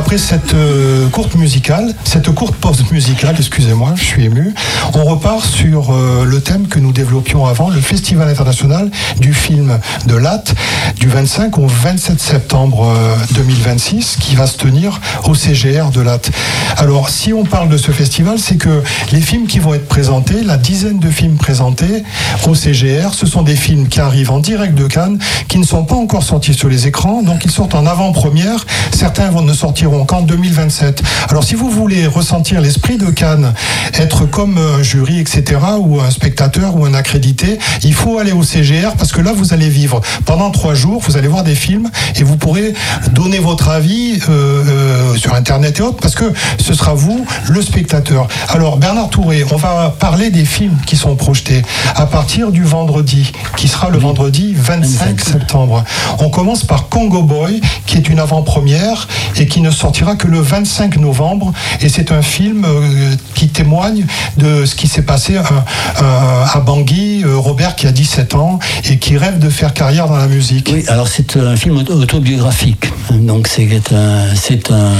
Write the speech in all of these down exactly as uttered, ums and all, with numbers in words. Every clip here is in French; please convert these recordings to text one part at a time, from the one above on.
après cette euh, courte musicale, cette courte pause musicale, excusez-moi, je suis ému, on repart sur euh, le thème que nous développions avant, le Festival international du film de Latte, du vingt-cinq au vingt-sept septembre euh, deux mille vingt-six, qui va se tenir au C G R de Latte. Alors, si on parle de ce festival, c'est que les films qui vont être présentés, la dizaine de films présentés au C G R, ce sont des films qui arrivent en direct de Cannes, qui ne sont pas encore sortis sur les écrans, donc ils sortent en avant-première. Certains vont, ne sortiront qu'en deux mille vingt-sept. Alors si vous voulez ressentir l'esprit de Cannes, être comme un jury, et cetera, ou un spectateur ou un accrédité, il faut aller au C G R, parce que là vous allez vivre pendant trois jours, vous allez voir des films et vous pourrez donner votre avis euh, euh, sur Internet et autres, parce que ce sera vous, le spectateur. Alors Bernard Touré, on va parler des films qui sont projetés à partir du vendredi, qui sera le vendredi vingt-cinq septembre. On commence par Congo Boy, qui est une avant-première et qui ne sortira que le vingt-cinq novembre. Et c'est un film euh, qui témoigne de ce qui s'est passé euh, euh, à Bangui. Euh, Robert qui a dix-sept ans et qui rêve de faire carrière dans la musique. Oui, alors c'est un film autobiographique. Donc c'est un... C'est un...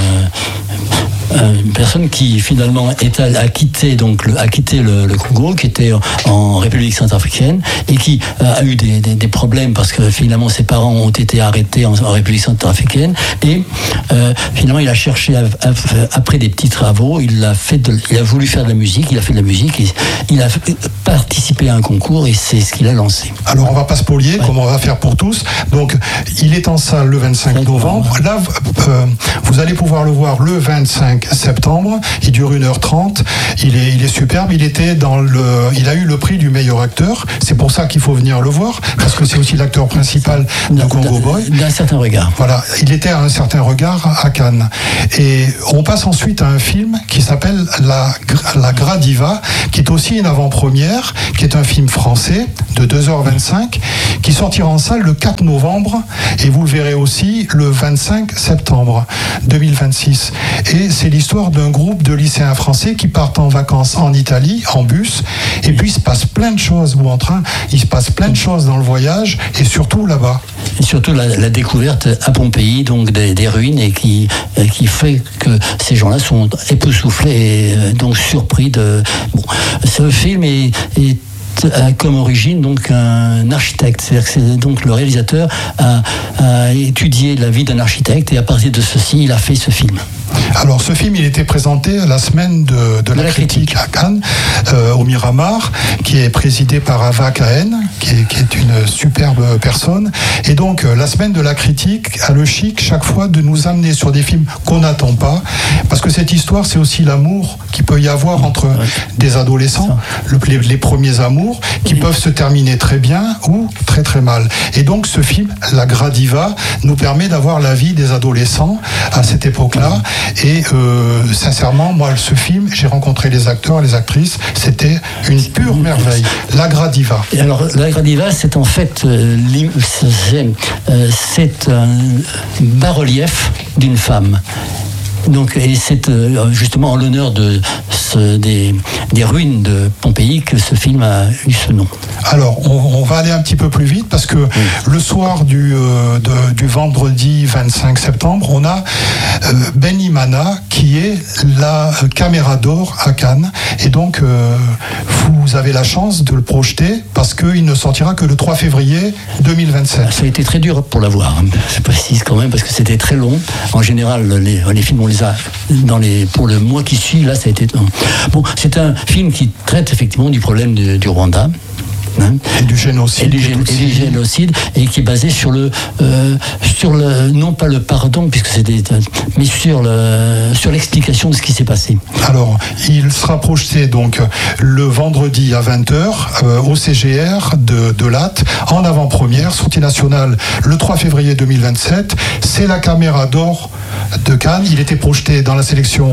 une personne qui finalement est à, a quitté donc le, a quitté le, le Congo, qui était en République centrafricaine et qui a eu des, des, des problèmes parce que finalement ses parents ont été arrêtés en, en République centrafricaine et euh, finalement il a cherché à, à, après des petits travaux, il a fait de, il a voulu faire de la musique, il a fait de la musique, et il a participé à un concours et c'est ce qu'il a lancé. Alors on va pas spolier, ouais, comme on va faire pour tous. Donc il est en salle le vingt-cinq novembre. Là euh, vous allez pouvoir le voir le vingt-cinq septembre, il dure une heure trente, il est, il est superbe, il était dans le, il a eu le prix du meilleur acteur, c'est pour ça qu'il faut venir le voir, parce que c'est aussi l'acteur principal de Congo Boy. D'un certain regard. Voilà, il était à un certain regard à Cannes. Et on passe ensuite à un film qui s'appelle La, La Gradiva, qui est aussi une avant-première, qui est un film français de deux heures vingt-cinq, qui sortira en salle le quatre novembre, et vous le verrez aussi le vingt-cinq septembre deux mille vingt-six. Et c'est l'histoire d'un groupe de lycéens français qui partent en vacances en Italie, en bus, et puis il se passe plein de choses, ou en train, il se passe plein de choses dans le voyage, et surtout là-bas. Et surtout la, la découverte à Pompéi, donc des, des ruines, et qui, qui fait que ces gens-là sont époustouflés et donc surpris de... Bon, ce film est... est a comme origine donc un architecte, c'est-à-dire que c'est, donc le réalisateur a, a étudié la vie d'un architecte et à partir de ceci il a fait ce film. Alors ce film il était présenté à la semaine de, de, de la, la critique, critique à Cannes, euh, au Miramar, qui est présidé par Ava Cahen, qui est, qui est une superbe personne, et donc euh, la semaine de la critique a le chic chaque fois de nous amener sur des films qu'on n'attend pas, parce que cette histoire c'est aussi l'amour qu'il peut y avoir entre ouais. des adolescents, le, les, les premiers amours qui oui. peuvent se terminer très bien ou très très mal. Et donc ce film, La Gradiva, nous permet d'avoir la vie des adolescents à cette époque-là. Et euh, sincèrement, moi, ce film, j'ai rencontré les acteurs, les actrices, c'était une pure merveille. La Gradiva. Et alors, La Gradiva, c'est en fait euh, c'est, euh, c'est un bas-relief d'une femme. Donc, et c'est euh, justement en l'honneur de ce, des, des ruines de Pompéi que ce film a eu ce nom. Alors, on, on va aller un petit peu plus vite parce que oui. le soir du, euh, de, du vendredi vingt-cinq septembre, on a euh, Benny Mana qui est la caméra d'or à Cannes. Et donc, euh, vous avez la chance de le projeter parce qu'il ne sortira que le trois février deux mille vingt-sept. Ça a été très dur pour l'avoir, hein. Je précise quand même parce que c'était très long. En général, les, les films, on les a dans les, pour le mois qui suit. Là, ça a été... Bon, c'est un film qui traite effectivement du problème de, du Rwanda. Hein, et du génocide. Et du, gé- et du génocide, et qui est basé sur le, euh, sur le, non pas le pardon, puisque c'était, mais sur le, sur l'explication de ce qui s'est passé. Alors, il sera projeté donc le vendredi à vingt heures euh, au C G R de, de Latte, en avant-première, sortie nationale le trois février deux mille vingt-sept. C'est la caméra d'or de Cannes. Il était projeté dans la sélection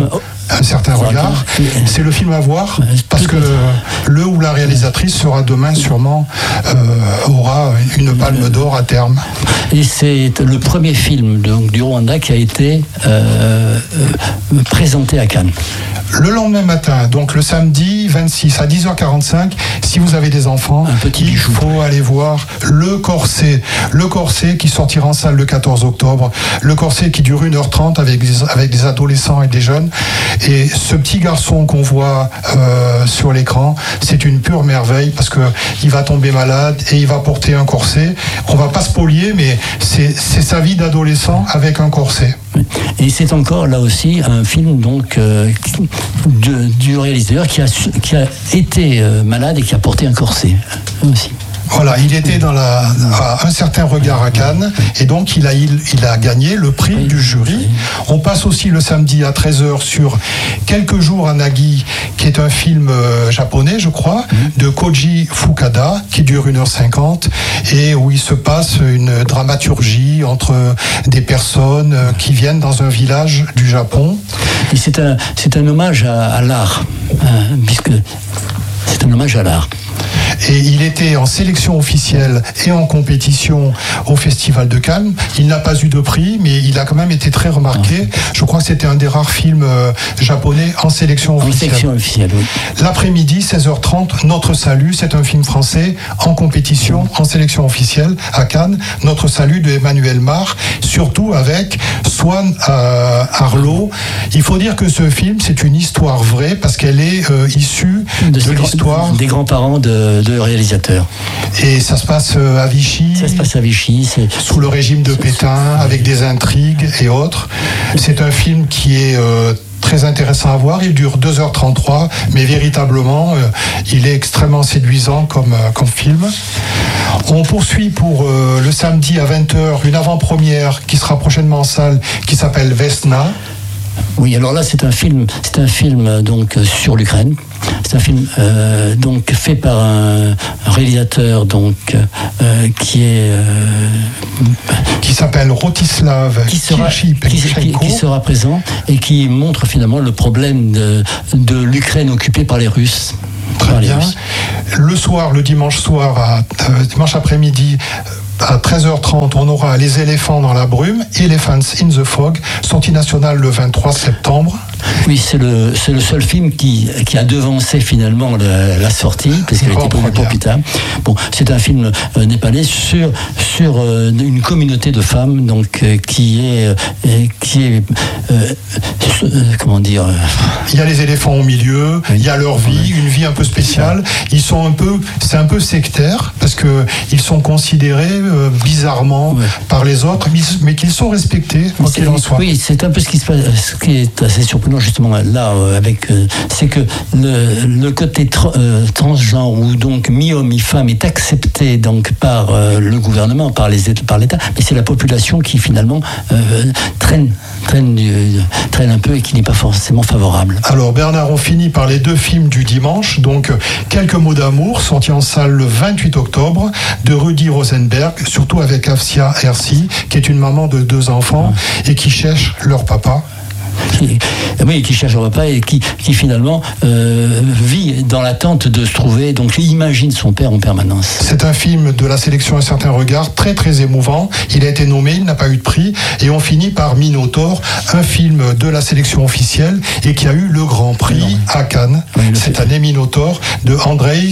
Un certain regard. C'est le film à voir parce que le ou la réalisatrice sera demain sûrement euh, aura une palme d'or à terme. Et c'est le premier film donc, du Rwanda qui a été euh, euh, présenté à Cannes. Le lendemain matin, donc le samedi vingt-six à dix heures quarante-cinq, si vous avez des enfants, un petit il faut aller voir Le Corset. Le Corset qui sortira en salle le quatorze octobre. Le Corset qui dure une heure trente avec des, avec des adolescents et des jeunes. Et ce petit garçon qu'on voit euh, sur l'écran, c'est une pure merveille parce qu'il va tomber malade et il va porter un corset. On va pas spolier, mais c'est, c'est sa vie d'adolescent avec un corset. Et c'est encore là aussi un film donc euh, de, du réalisateur qui a, qui a été euh, malade et qui a porté un corset aussi. Voilà, il était dans la, à un certain regard à Cannes et donc il a, il, il a gagné le prix du jury. On passe aussi le samedi à treize heures sur Quelques jours à Nagi, qui est un film euh, japonais, je crois, de Koji Fukada, qui dure une heure cinquante et où il se passe une dramaturgie entre des personnes qui viennent dans un village du Japon. Et c'est un, c'est un hommage à, à l'art, hein, puisque c'est un hommage à l'art. Et il était en sélection officielle et en compétition au Festival de Cannes. Il n'a pas eu de prix, mais il a quand même été très remarqué. Je crois que c'était un des rares films euh, japonais en sélection officielle. En sélection officielle, oui. L'après-midi, seize heures trente, Notre Salut, c'est un film français en compétition, en sélection officielle à Cannes. Notre Salut de Emmanuel Mar, surtout avec Swan euh, Arlo. Il faut dire que ce film, c'est une histoire vraie parce qu'elle est euh, issue de, de l'histoire des grands-parents de de réalisateurs. Et ça se passe à Vichy. Ça se passe à Vichy. C'est... Sous le régime de Pétain, avec des intrigues et autres. C'est un film qui est euh, très intéressant à voir. Il dure deux heures trente-trois, mais véritablement, euh, il est extrêmement séduisant comme, euh, comme film. On poursuit pour euh, le samedi à vingt heures une avant-première qui sera prochainement en salle, qui s'appelle Vesna. Oui, alors là, c'est un film, c'est un film donc sur l'Ukraine. C'est un film euh, donc fait par un réalisateur donc euh, qui est euh, qui s'appelle Rostislav qui sera qui, qui, qui sera présent et qui montre finalement le problème de, de l'Ukraine occupée par les Russes. Très bien. Le soir, le dimanche soir, à, euh, dimanche après-midi. À treize heures trente, on aura Les éléphants dans la brume, Elephants in the Fog, sortie nationale le vingt-trois septembre. Oui, c'est le, c'est le seul film qui, qui a devancé finalement la, la sortie, parce qu'elle était prévue pour plus tard. Bon, c'est un film euh, népalais sur, sur euh, une communauté de femmes donc, euh, qui est. Euh, qui est euh, euh, comment dire euh... Il y a les éléphants au milieu, oui. Il y a leur vie, une vie un peu spéciale. Ils sont un peu, c'est un peu sectaire, parce qu'ils sont considérés euh, bizarrement ouais. par les autres, mais qu'ils sont respectés, quoi qu'il en soit. Oui, c'est un peu ce qui se passe, ce qui est assez surprenant justement là, euh, avec, euh, c'est que le, le côté tra- euh, transgenre ou donc mi-homme, mi-femme est accepté donc par euh, le gouvernement, par, les, par l'État, mais c'est la population qui finalement euh, traîne, traîne, euh, traîne un peu et qui n'est pas forcément favorable. Alors Bernard, on finit par les deux films du dimanche, donc Quelques mots d'amour, sorti en salle le vingt-huit octobre, de Rudy Rosenberg, surtout avec Afsia Hersi, qui est une maman de deux enfants et qui cherche leur papa. Qui, oui, qui cherche un repas et qui, qui finalement euh, vit dans l'attente de se trouver, donc il imagine son père en permanence. C'est un film de la sélection Un certain regard, très très émouvant. Il a été nommé, il n'a pas eu de prix, et on finit par Minotaur, un film de la sélection officielle et qui a eu le grand prix non. à Cannes oui, cette fait. année, Minotaur, de Andrei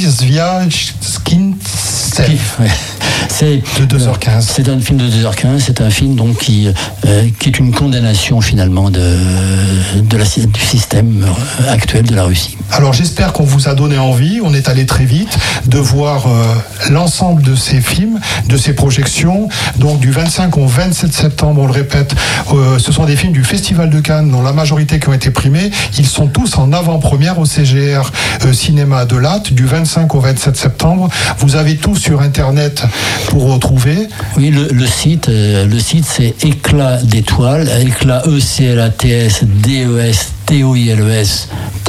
Zviajskintsev. Ouais. C'est de deux heures quinze. C'est un film de deux heures quinze, c'est un film donc qui, euh, qui est une condamnation finalement de, de la, du système actuel de la Russie. Alors j'espère qu'on vous a donné envie, on est allé très vite, de voir euh, l'ensemble de ces films, de ces projections. Donc du vingt-cinq au vingt-sept septembre, on le répète, euh, ce sont des films du Festival de Cannes, dont la majorité qui ont été primés. Ils sont tous en avant-première au C G R euh, Cinéma de Latte, du vingt-cinq au vingt-sept septembre. Vous avez tout sur Internet pour retrouver. Oui, le, le site, euh, le site c'est Éclat d'étoiles, éclat E C L A T S D E S T O I L E S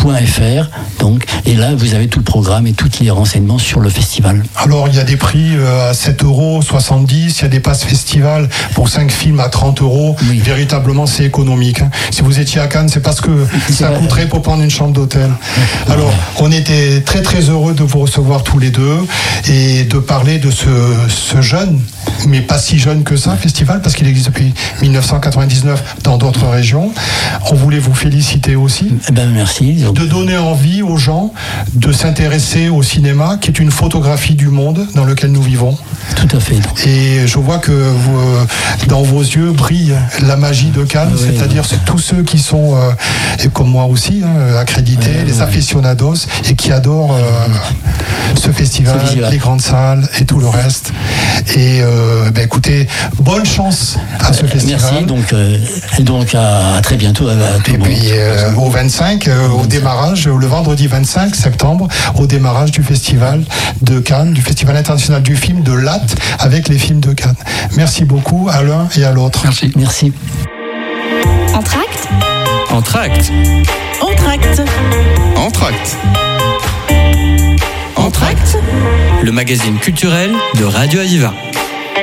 point f r. Donc, et là, vous avez tout le programme et tous les renseignements sur le festival. Alors, il y a des prix à sept euros soixante-dix, il y a des passes festival pour cinq films à trente euros. Oui. Véritablement, c'est économique. Si vous étiez à Cannes, c'est parce que ça coûterait pour prendre une chambre d'hôtel. Alors, on était très très heureux de vous recevoir tous les deux et de parler de ce, ce jeune, mais pas si jeune que ça, festival, parce qu'il existe depuis dix-neuf cent quatre-vingt-dix-neuf dans d'autres régions. On voulait vous féliciter aussi. Eh ben, merci. Donc... De donner envie aux gens de s'intéresser au cinéma, qui est une photographie du monde dans lequel nous vivons. Tout à fait. Et je vois que vous, dans vos yeux brille la magie de Cannes, oui, c'est-à-dire oui. tous ceux qui sont, euh, et comme moi aussi, hein, accrédités, oui, les oui. aficionados, et qui adorent euh, ce festival, ce festival, les grandes salles et tout le reste. Et euh, ben, écoutez, bonne chance à ce festival. Merci, donc, euh, donc à, à très bientôt. À, à tout et le puis monde. Euh, au vingt-cinq, euh, au démarrage, le vendredi vingt-cinq septembre, au démarrage du festival de Cannes, du Festival international du film de Latte, avec les films de Cannes. Merci beaucoup à l'un et à l'autre. Merci. Merci. Entracte. Entracte. Entracte. Entracte. Entracte. Le magazine culturel de Radio Aviva.